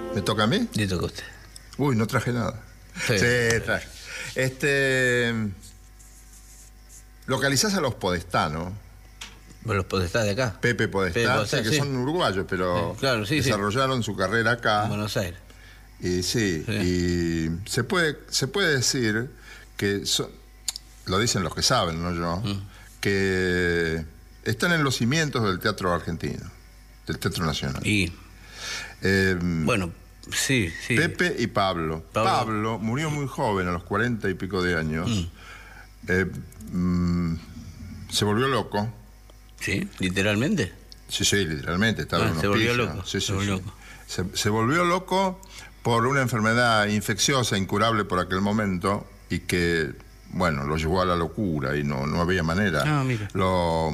¿Me toca a mí? Le toca a usted. Uy, no traje nada. Sí. Sí, traje. Localizás a los Podestá, ¿no? Los Podestá de acá. Pepe Podestá, sí, que son uruguayos, pero claro, desarrollaron su carrera acá. En Buenos Aires. Y sí, y se puede decir que, lo dicen los que saben, no yo, que están en los cimientos del teatro argentino, del Teatro Nacional. Y bueno, sí. Pepe y Pablo. Pablo murió muy joven, a los 40 y pico de años. Se volvió loco. ¿Sí? ¿Literalmente? Sí, literalmente. Estaba en un se volvió hospicio. loco. Sí. Loco. Se volvió loco por una enfermedad infecciosa, incurable por aquel momento, y que, bueno, lo llevó a la locura y no había manera. Ah, mira. Lo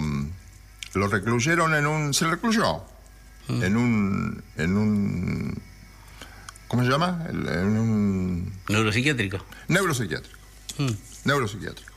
recluyeron se recluyó en un ¿cómo se llama? En un Neuropsiquiátrico. Neuropsiquiátrico.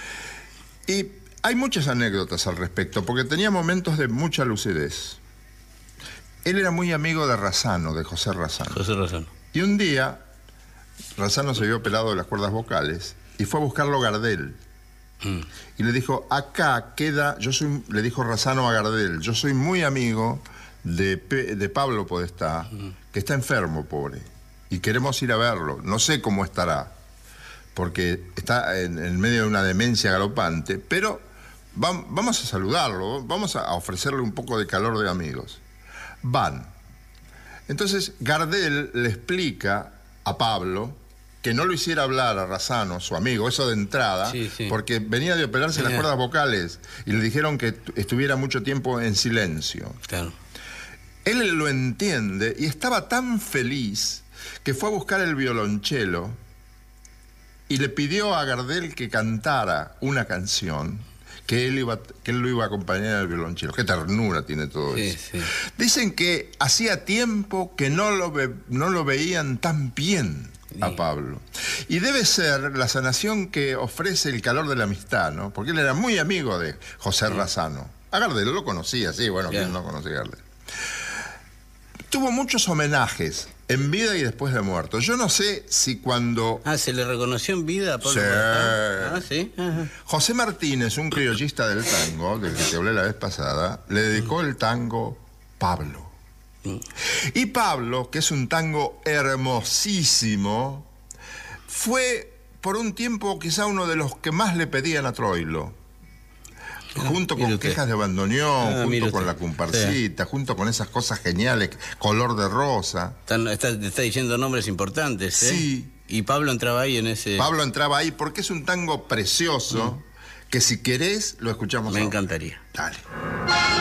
Y hay muchas anécdotas al respecto, porque tenía momentos de mucha lucidez. Él era muy amigo de Razzano, de José Razzano. Y un día, Razzano se vio operado de las cuerdas vocales y fue a buscarlo Gardel. Y le dijo, acá queda, le dijo Razzano a Gardel, yo soy muy amigo de Pablo Podestá, que está enfermo, pobre, y queremos ir a verlo. No sé cómo estará, porque está en medio de una demencia galopante, pero vamos a saludarlo, vamos a ofrecerle un poco de calor de amigos. Van. Entonces Gardel le explica a Pablo que no lo hiciera hablar a Razzano, su amigo, eso de entrada, porque venía de operarse las cuerdas vocales y le dijeron que estuviera mucho tiempo en silencio. Claro. Él lo entiende y estaba tan feliz que fue a buscar el violonchelo y le pidió a Gardel que cantara una canción que él lo iba a acompañar al violonchelo. Qué ternura tiene todo eso. Sí. Dicen que hacía tiempo que no lo veían tan bien a Pablo. Y debe ser la sanación que ofrece el calor de la amistad, ¿no? Porque él era muy amigo de José Razzano. A Gardel lo conocía, sí, bueno, ¿quién no conocía a Gardel? Tuvo muchos homenajes en vida y después de muerto. Yo no sé si cuando... ¿se le reconoció en vida a Pablo? Sí. José Martínez, un criollista del tango, del que te hablé la vez pasada, le dedicó el tango Pablo. Y Pablo, que es un tango hermosísimo, fue por un tiempo quizá uno de los que más le pedían a Troilo. Junto con Quejas de Bandoneón, junto con La Comparsita, junto con esas cosas geniales, Color de Rosa. Está diciendo nombres importantes, ¿eh? Sí. Y Pablo entraba ahí en ese... Pablo entraba ahí porque es un tango precioso que si querés lo escuchamos. Me encantaría. Dale.